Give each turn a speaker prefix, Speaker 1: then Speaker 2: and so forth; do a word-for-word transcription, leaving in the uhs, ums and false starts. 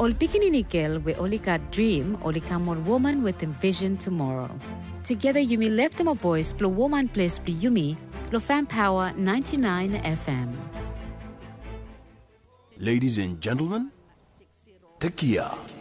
Speaker 1: Ol pikininikel we olika dream olikamon woman with envision tomorrow. Together yumi left them a voice plo woman place pli yumi lo fan power ninety-nine F M.
Speaker 2: Ladies and gentlemen, Tekia.